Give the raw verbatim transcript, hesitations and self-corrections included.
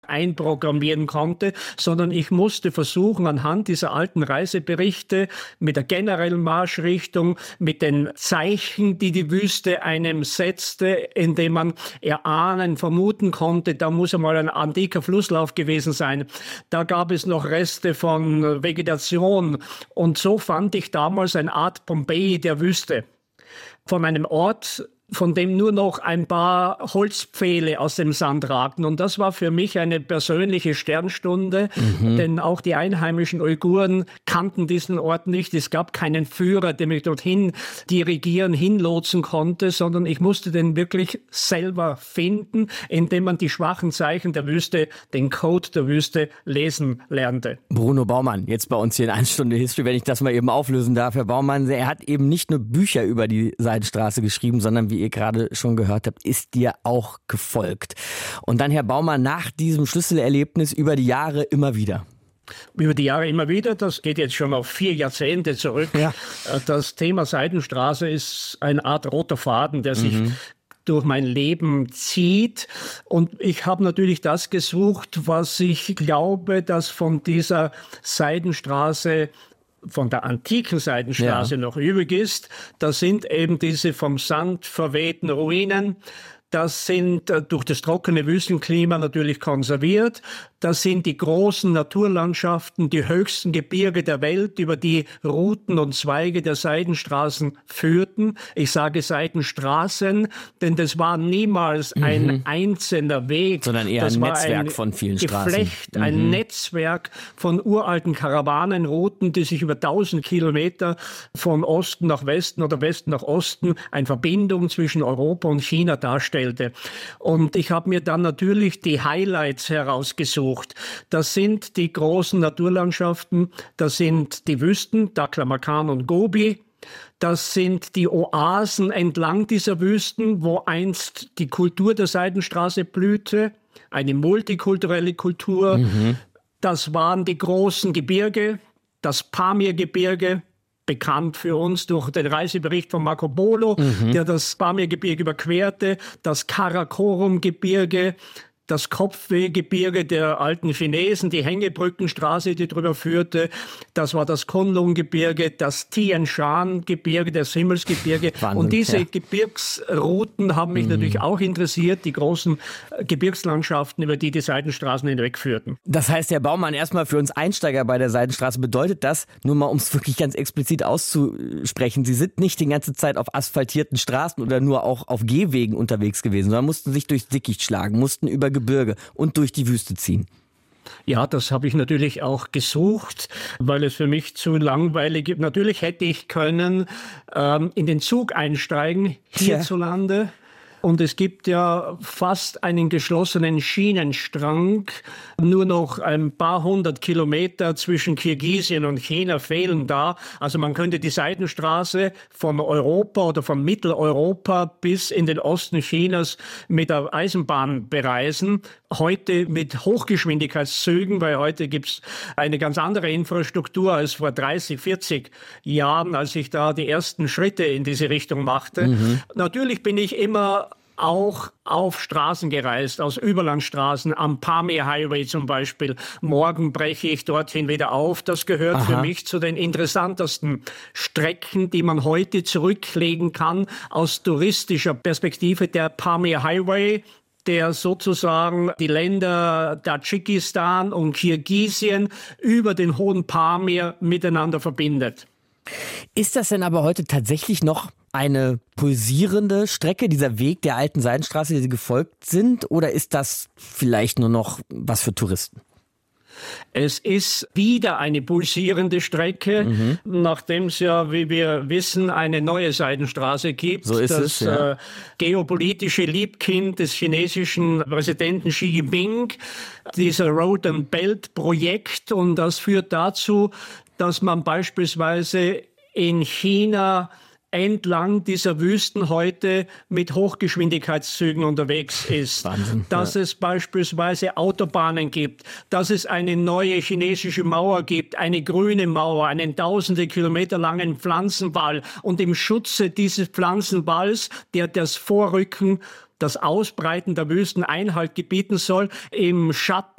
einprogrammieren konnte, sondern ich musste versuchen, anhand dieser alten Reiseberichte mit der generellen Marschrichtung, mit den Zeichen, die die Wüste einem setzte, indem man erahnen, vermuten konnte, da muss einmal ein antiker Flusslauf gewesen sein. Da gab es noch Reste von Vegetation. Und so fand ich damals eine Art Pompeji der Wüste. Von einem Ort, von dem nur noch ein paar Holzpfähle aus dem Sand ragten. Und das war für mich eine persönliche Sternstunde, mhm. denn auch die einheimischen Uiguren kannten diesen Ort nicht. Es gab keinen Führer, der mich dorthin dirigieren, hinlotsen konnte, sondern ich musste den wirklich selber finden, indem man die schwachen Zeichen der Wüste, den Code der Wüste lesen lernte. Bruno Baumann, jetzt bei uns hier in eine Stunde History, wenn ich das mal eben auflösen darf. Herr Baumann, er hat eben nicht nur Bücher über die Seidenstraße geschrieben, sondern wie ihr gerade schon gehört habt, ist dir auch gefolgt. Und dann, Herr Baumann, nach diesem Schlüsselerlebnis über die Jahre immer wieder. Über die Jahre immer wieder, das geht jetzt schon auf vier Jahrzehnte zurück. Ja. Das Thema Seidenstraße ist eine Art roter Faden, der sich mhm. durch mein Leben zieht. Und ich habe natürlich das gesucht, was ich glaube, dass von dieser Seidenstraße, von der antiken Seidenstraße ja. noch übrig ist. Das sind eben diese vom Sand verwehten Ruinen. Das sind äh, durch das trockene Wüstenklima natürlich konserviert. Das sind die großen Naturlandschaften, die höchsten Gebirge der Welt, über die Routen und Zweige der Seidenstraßen führten. Ich sage Seidenstraßen, denn das war niemals mhm. ein einzelner Weg. Sondern eher das ein war Netzwerk ein von vielen Straßen. Geflecht, mhm. ein Netzwerk von uralten Karawanenrouten, die sich über tausend Kilometer von Osten nach Westen oder Westen nach Osten eine Verbindung zwischen Europa und China darstellte. Und ich habe mir dann natürlich die Highlights herausgesucht. Das sind die großen Naturlandschaften, das sind die Wüsten, Taklamakan und Gobi. Das sind die Oasen entlang dieser Wüsten, wo einst die Kultur der Seidenstraße blühte, eine multikulturelle Kultur. Mhm. Das waren die großen Gebirge, das Pamirgebirge, bekannt für uns durch den Reisebericht von Marco Polo, mhm. der das Pamirgebirge überquerte, das Karakorum-Gebirge, das Kopfwehgebirge der alten Chinesen, die Hängebrückenstraße, die drüber führte, das war das Kunlun-Gebirge, das Tian Shan-Gebirge, das Himmelsgebirge. Wahnsinn, und diese ja. Gebirgsrouten haben mich mhm. natürlich auch interessiert, die großen Gebirgslandschaften, über die die Seidenstraßen hinwegführten. Das heißt, Herr Baumann, erstmal für uns Einsteiger bei der Seidenstraße bedeutet das, nur mal um es wirklich ganz explizit auszusprechen, Sie sind nicht die ganze Zeit auf asphaltierten Straßen oder nur auch auf Gehwegen unterwegs gewesen, sondern mussten sich durchs Dickicht schlagen, mussten über Gebirge und durch die Wüste ziehen. Ja, das habe ich natürlich auch gesucht, weil es für mich zu langweilig ist. Natürlich hätte ich können ähm, in den Zug einsteigen hierzulande. Ja. Und es gibt ja fast einen geschlossenen Schienenstrang. Nur noch ein paar hundert Kilometer zwischen Kirgisien und China fehlen da. Also man könnte die Seidenstraße von Europa oder von Mitteleuropa bis in den Osten Chinas mit der Eisenbahn bereisen. Heute mit Hochgeschwindigkeitszügen, weil heute gibt's eine ganz andere Infrastruktur als vor dreißig, vierzig Jahren, als ich da die ersten Schritte in diese Richtung machte. Mhm. Natürlich bin ich immer auch auf Straßen gereist, aus Überlandstraßen, am Pamir Highway zum Beispiel. Morgen breche ich dorthin wieder auf. Das gehört Aha. für mich zu den interessantesten Strecken, die man heute zurücklegen kann aus touristischer Perspektive. Der Pamir Highway, der sozusagen die Länder Tadschikistan und Kirgisien über den Hohen Pamir miteinander verbindet. Ist das denn aber heute tatsächlich noch eine pulsierende Strecke, dieser Weg der alten Seidenstraße, die Sie gefolgt sind? Oder ist das vielleicht nur noch was für Touristen? Es ist wieder eine pulsierende Strecke, mhm. nachdem es ja, wie wir wissen, eine neue Seidenstraße gibt. So ist das es, ja. äh, geopolitische Liebkind des chinesischen Präsidenten Xi Jinping, dieser Road and Belt Projekt. Und das führt dazu, dass man beispielsweise in China entlang dieser Wüsten heute mit Hochgeschwindigkeitszügen unterwegs ist. Wahnsinn, dass ja. es beispielsweise Autobahnen gibt, dass es eine neue chinesische Mauer gibt, eine grüne Mauer, einen tausende Kilometer langen Pflanzenwall. Und im Schutze dieses Pflanzenwalls, der das Vorrücken das Ausbreiten der Wüsten Einhalt gebieten soll, im Schatten